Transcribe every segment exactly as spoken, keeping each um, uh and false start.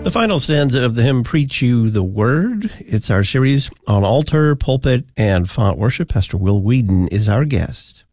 The final stanza of the hymn, Preach You the Word. It's our series on altar, pulpit, and font worship. Pastor Will Whedon is our guest.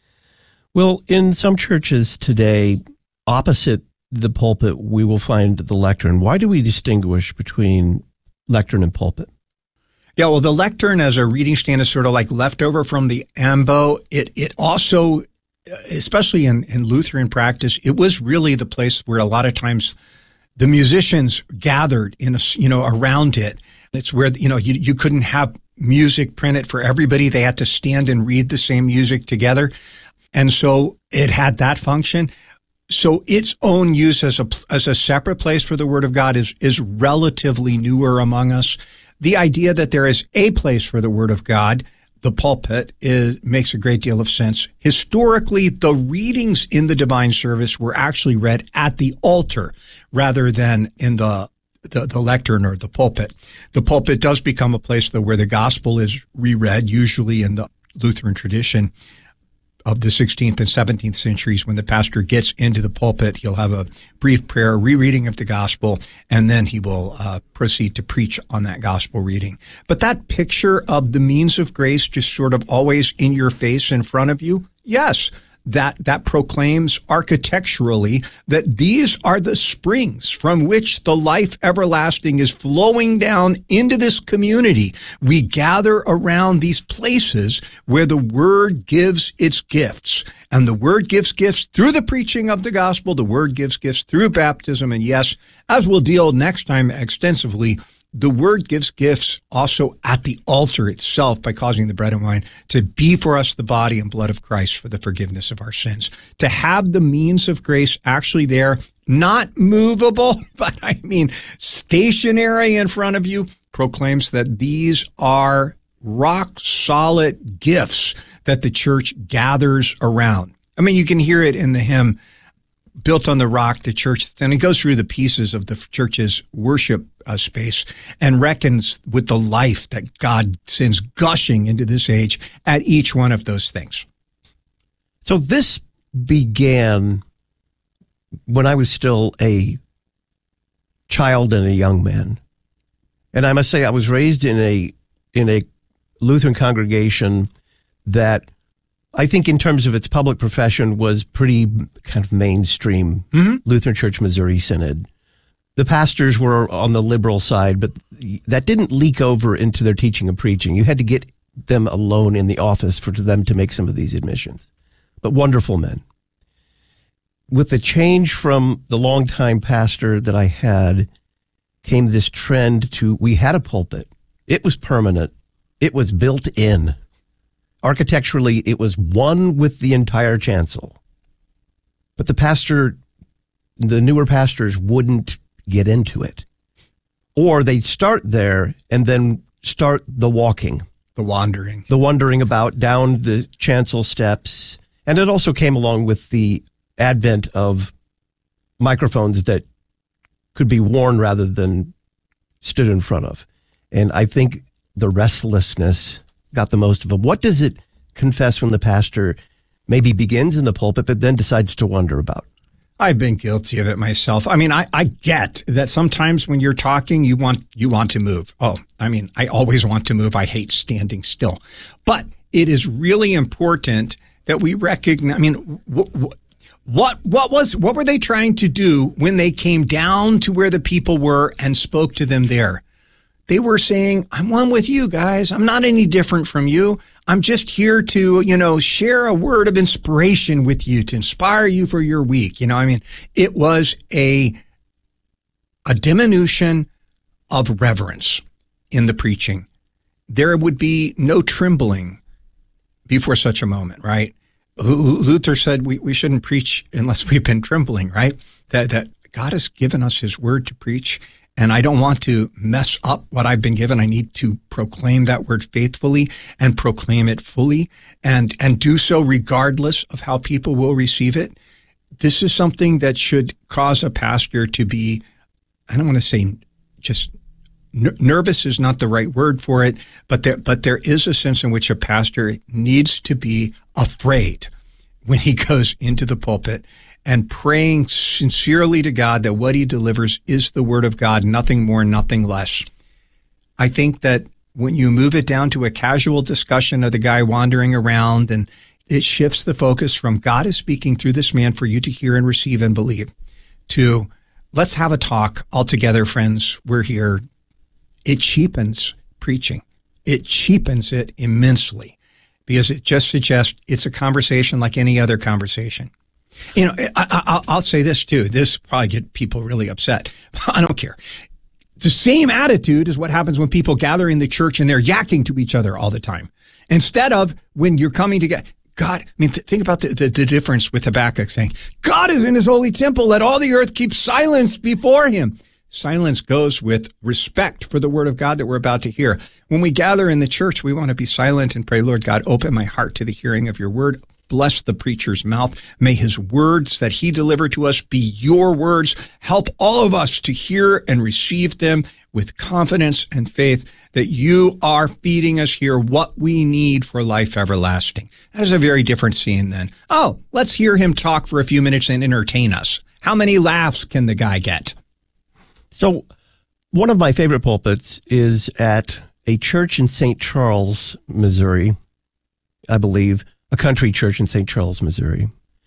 Well, in some churches today, opposite the pulpit, we will find the lectern. Why do we distinguish between lectern and pulpit? Yeah, well, the lectern as a reading stand is sort of like leftover from the ambo. It it also, especially in, in Lutheran practice, it was really the place where a lot of times the musicians gathered in a, you know, around it. It's where, you know, you, you couldn't have music printed for everybody. They had to stand and read the same music together. And so it had that function. So its own use as a, as a separate place for the Word of God is, is relatively newer among us. The idea that there is a place for the Word of God, the pulpit, is, makes a great deal of sense. Historically, the readings in the divine service were actually read at the altar rather than in the, the, the lectern or the pulpit. The pulpit does become a place, though, where the gospel is reread, usually in the Lutheran tradition of the sixteenth and seventeenth centuries. When the pastor gets into the pulpit, he'll have a brief prayer, rereading of the gospel, and then he will uh, proceed to preach on that gospel reading. But that picture of the means of grace just sort of always in your face, in front of you, yes, that that proclaims architecturally that these are the springs from which the life everlasting is flowing down into this community. We gather around these places where the Word gives its gifts. And the Word gives gifts through the preaching of the gospel. The Word gives gifts through baptism. And yes, as we'll deal next time extensively, the Word gives gifts also at the altar itself by causing the bread and wine to be for us the body and blood of Christ for the forgiveness of our sins. To have the means of grace actually there, not movable, but I mean stationary in front of you, proclaims that these are rock-solid gifts that the church gathers around. I mean, you can hear it in the hymn, Built on the Rock, the church, and it goes through the pieces of the church's worship uh, space and reckons with the life that God sends gushing into this age at each one of those things. So this began when I was still a child and a young man. And I must say, I was raised in a in a Lutheran congregation that I think in terms of its public profession was pretty kind of mainstream. Mm-hmm. Lutheran Church Missouri Synod. The pastors were on the liberal side, but that didn't leak over into their teaching and preaching. You had to get them alone in the office for them to make some of these admissions. But wonderful men. With the change from the longtime pastor that I had came this trend to, we had a pulpit. It was permanent. It was built in. Architecturally, it was one with the entire chancel. But the pastor, the newer pastors wouldn't get into it. Or they'd start there and then start the walking. The wandering. The wandering about down the chancel steps. And it also came along with the advent of microphones that could be worn rather than stood in front of. And I think the restlessness got the most of them. What does it confess when the pastor maybe begins in the pulpit, but then decides to wander about? I've been guilty of it myself. I mean, I, I get that sometimes when you're talking, you want you want to move. Oh, I mean, I always want to move. I hate standing still. But it is really important that we recognize, I mean, wh- wh- what what was what were they trying to do when they came down to where the people were and spoke to them there? They were saying, I'm one with you guys. I'm not any different from you. I'm just here to, you know, share a word of inspiration with you, to inspire you for your week. You know, I mean, it was a, a diminution of reverence in the preaching. There would be no trembling before such a moment, right? Luther said we, we shouldn't preach unless we've been trembling, right? That, that God has given us his word to preach. And I don't want to mess up what I've been given. I need to proclaim that word faithfully and proclaim it fully and, and do so regardless of how people will receive it. This is something that should cause a pastor to be, I don't want to say just n- nervous is not the right word for it, but there, but there is a sense in which a pastor needs to be afraid when he goes into the pulpit and praying sincerely to God that what he delivers is the word of God, nothing more, nothing less. I think that when you move it down to a casual discussion of the guy wandering around, and it shifts the focus from God is speaking through this man for you to hear and receive and believe to let's have a talk all together, friends. We're here. It cheapens preaching. It cheapens it immensely because it just suggests it's a conversation like any other conversation. You know, I, I, I'll say this too. This probably get people really upset. I don't care. The same attitude is what happens when people gather in the church and they're yakking to each other all the time. Instead of when you're coming together, God, I mean, th- think about the, the, the difference with Habakkuk saying, God is in his holy temple. Let all the earth keep silence before him. Silence goes with respect for the word of God that we're about to hear. When we gather in the church, we want to be silent and pray, Lord God, open my heart to the hearing of your word. Bless the preacher's mouth. May his words that he delivered to us be your words. Help all of us to hear and receive them with confidence and faith that you are feeding us here what we need for life everlasting. That is a very different scene than, oh, let's hear him talk for a few minutes and entertain us. How many laughs can the guy get? So one of my favorite pulpits is at a church in Saint Charles, Missouri, I believe, a country church in Saint Charles, Missouri.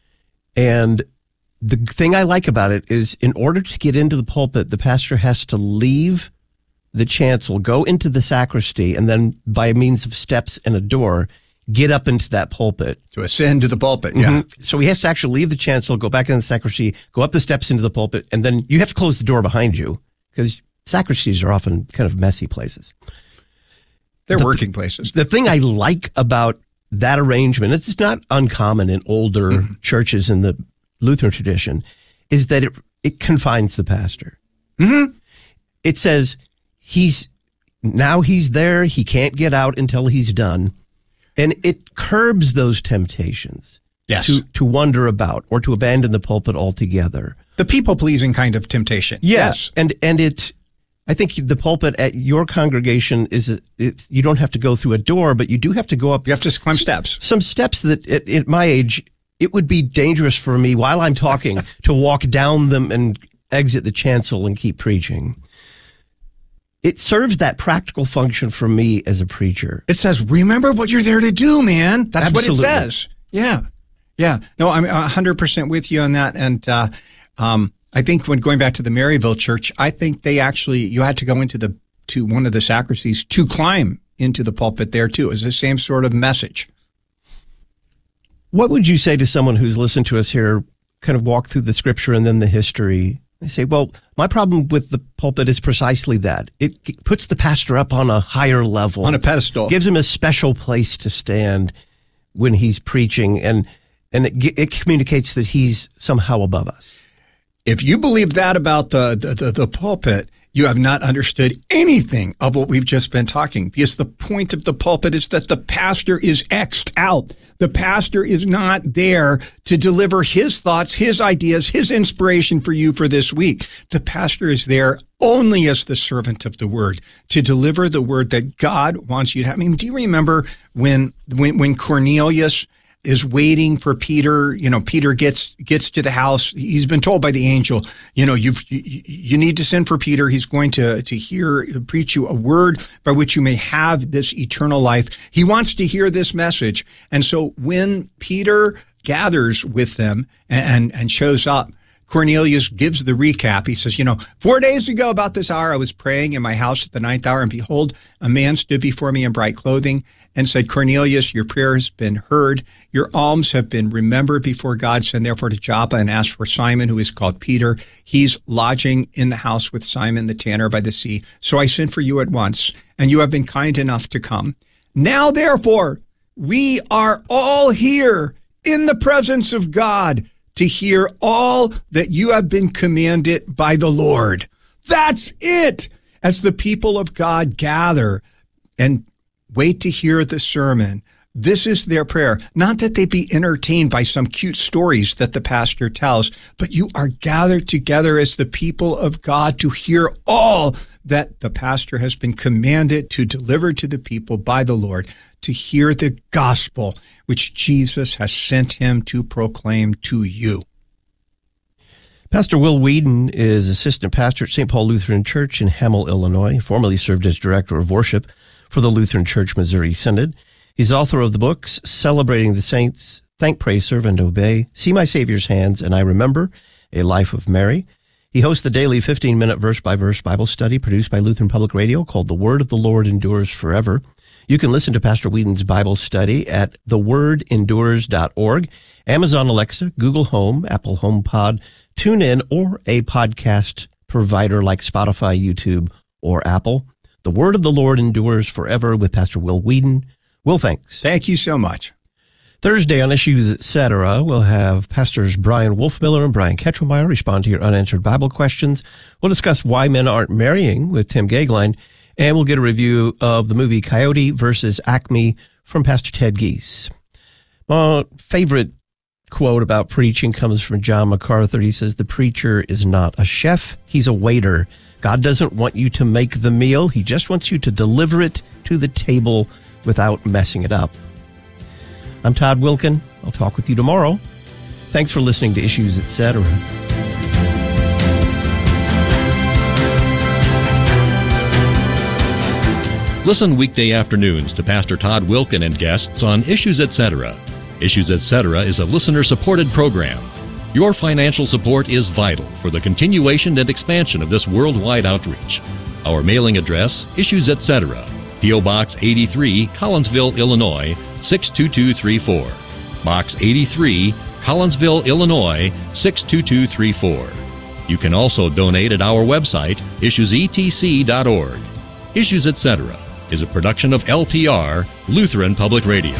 And the thing I like about it is in order to get into the pulpit, the pastor has to leave the chancel, go into the sacristy, and then by means of steps and a door, get up into that pulpit. To ascend to the pulpit, yeah. Mm-hmm. So he has to actually leave the chancel, go back into the sacristy, go up the steps into the pulpit, and then you have to close the door behind you because sacristies are often kind of messy places. They're the, working places. The thing I like about that arrangement, it's not uncommon in older mm-hmm. churches in the Lutheran tradition, is that it it confines the pastor. Mm-hmm. It says he's now he's there, he can't get out until he's done. And it curbs those temptations yes. to, to wander about or to abandon the pulpit altogether. The people-pleasing kind of temptation. Yes. yes. And and it, I think the pulpit at your congregation is, it's, you don't have to go through a door, but you do have to go up. You have to climb steps. Some steps that at, at my age, it would be dangerous for me while I'm talking to walk down them and exit the chancel and keep preaching. It serves that practical function for me as a preacher. It says, remember what you're there to do, man. That's Absolutely. What it says. Yeah. Yeah. No, I'm one hundred percent with you on that. And uh, um, I think when going back to the Maryville Church, I think they actually, you had to go into the to one of the sacristies to climb into the pulpit there, too. It's the same sort of message. What would you say to someone who's listened to us here, kind of walk through the scripture and then the history? They say, well, my problem with the pulpit is precisely that. It puts the pastor up on a higher level. On a pedestal. Gives him a special place to stand when he's preaching, and and it, it communicates that he's somehow above us. If you believe that about the, the, the, the pulpit, you have not understood anything of what we've just been talking, because the point of the pulpit is that the pastor is X'd out. The pastor is not there to deliver his thoughts, his ideas, his inspiration for you for this week. The pastor is there only as the servant of the word to deliver the word that God wants you to have. I mean, do you remember when, when, when Cornelius is waiting for Peter? You know, Peter gets gets to the house. He's been told by the angel, you know, you've, you you need to send for Peter. He's going to to hear, preach you a word by which you may have this eternal life. He wants to hear this message. And so when Peter gathers with them and and shows up, Cornelius gives the recap. He says, you know, four days ago about this hour, I was praying in my house at the ninth hour, and behold, a man stood before me in bright clothing and said, Cornelius, your prayer has been heard. Your alms have been remembered before God. Send therefore to Joppa and ask for Simon, who is called Peter. He's lodging in the house with Simon the tanner by the sea. So I sent for you at once, and you have been kind enough to come. Now, therefore, we are all here in the presence of God to hear all that you have been commanded by the Lord. That's it. As the people of God gather and wait to hear the sermon, this is their prayer. Not that they be entertained by some cute stories that the pastor tells, but you are gathered together as the people of God to hear all that the pastor has been commanded to deliver to the people by the Lord, to hear the gospel which Jesus has sent him to proclaim to you. Pastor Will Whedon is assistant pastor at Saint Paul Lutheran Church in Hamel, Illinois. He formerly served as director of worship for the Lutheran Church Missouri Synod. He's author of the books Celebrating the Saints, Thank, Pray, Serve, and Obey, See My Savior's Hands, and I Remember, A Life of Mary. He hosts the daily fifteen-minute verse-by-verse Bible study produced by Lutheran Public Radio called The Word of the Lord Endures Forever. You can listen to Pastor Whedon's Bible study at the word endures dot org, Amazon Alexa, Google Home, Apple HomePod, TuneIn, or a podcast provider like Spotify, YouTube, or Apple. The Word of the Lord Endures Forever with Pastor Will Whedon. Will, thanks. Thank you so much. Thursday on Issues Etc., we'll have Pastors Brian Wolfmiller and Brian Ketchelmeyer respond to your unanswered Bible questions. We'll discuss why men aren't marrying with Tim Gagline, and we'll get a review of the movie Coyote versus Acme from Pastor Ted Geese. My favorite quote about preaching comes from John MacArthur. He says, the preacher is not a chef, he's a waiter. God doesn't want you to make the meal, he just wants you to deliver it to the table without messing it up. I'm Todd Wilkin. I'll talk with you tomorrow. Thanks for listening to Issues Etc. Listen weekday afternoons to Pastor Todd Wilkin and guests on Issues Etc. Issues Etc. is a listener-supported program. Your financial support is vital for the continuation and expansion of this worldwide outreach. Our mailing address, Issues Etc., P O. Box eighty-three, Collinsville, Illinois, six two two three four. Box eighty-three, Collinsville, Illinois, six two two three four. You can also donate at our website, issues e t c dot org. Issues Etc. is a production of L P R, Lutheran Public Radio.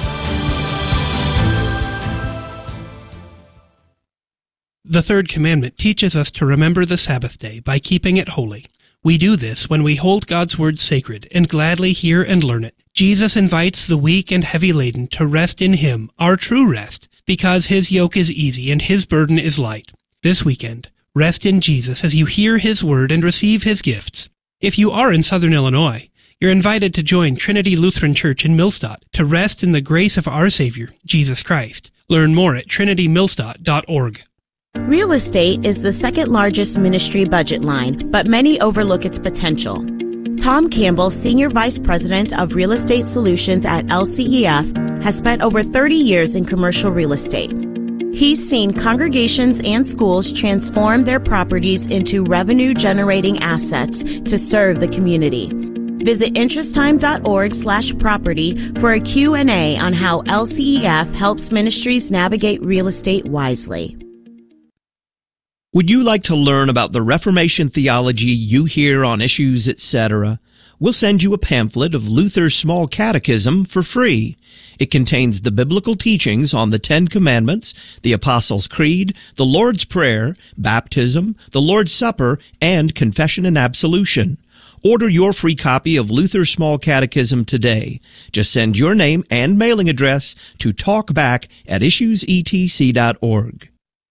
The third commandment teaches us to remember the Sabbath day by keeping it holy. We do this when we hold God's word sacred and gladly hear and learn it. Jesus invites the weak and heavy laden to rest in Him, our true rest, because His yoke is easy and His burden is light. This weekend, rest in Jesus as you hear His word and receive His gifts. If you are in Southern Illinois, you're invited to join Trinity Lutheran Church in Millstadt to rest in the grace of our Savior, Jesus Christ. Learn more at trinity millstadt dot org. Real estate is the second largest ministry budget line, but many overlook its potential. Tom Campbell, Senior Vice President of Real Estate Solutions at L C E F, has spent over thirty years in commercial real estate. He's seen congregations and schools transform their properties into revenue-generating assets to serve the community. Visit interesttime dot org slash property for a Q and A on how L C E F helps ministries navigate real estate wisely. Would you like to learn about the Reformation theology you hear on Issues Etc.? We'll send you a pamphlet of Luther's Small Catechism for free. It contains the biblical teachings on the Ten Commandments, the Apostles' Creed, the Lord's Prayer, baptism, the Lord's Supper, and confession and absolution. Order your free copy of Luther's Small Catechism today. Just send your name and mailing address to talkback at issues e t c dot org.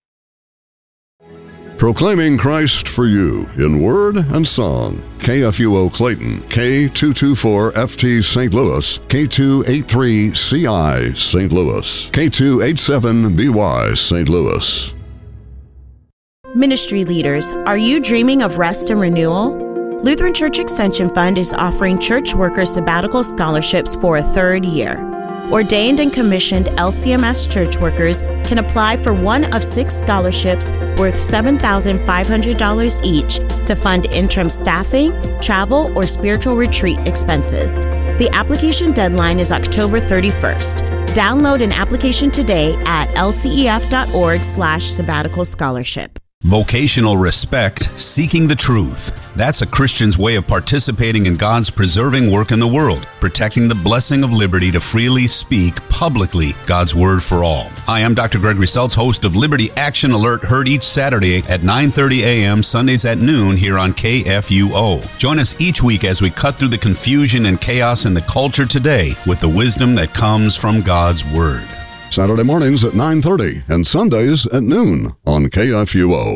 Proclaiming Christ for you in word and song. K F U O Clayton, K two twenty-four F T Saint Louis, K two eighty-three C I Saint Louis, K two eighty-seven B Y Saint Louis. Ministry leaders, are you dreaming of rest and renewal? Lutheran Church Extension Fund is offering church worker sabbatical scholarships for a third year. Ordained and commissioned L C M S church workers can apply for one of six scholarships worth seven thousand five hundred dollars each to fund interim staffing, travel, or spiritual retreat expenses. The application deadline is October thirty-first. Download an application today at lcef.org slash sabbatical scholarship. Vocational respect, seeking the truth. That's a Christian's way of participating in God's preserving work in the world, protecting the blessing of liberty to freely speak publicly God's word for all. Hi, I'm Doctor Gregory Seltz, host of Liberty Action Alert, heard each Saturday at nine thirty a.m., Sundays at noon here on K F U O. Join us each week as we cut through the confusion and chaos in the culture today with the wisdom that comes from God's word. Saturday mornings at nine thirty and Sundays at noon on K F U O.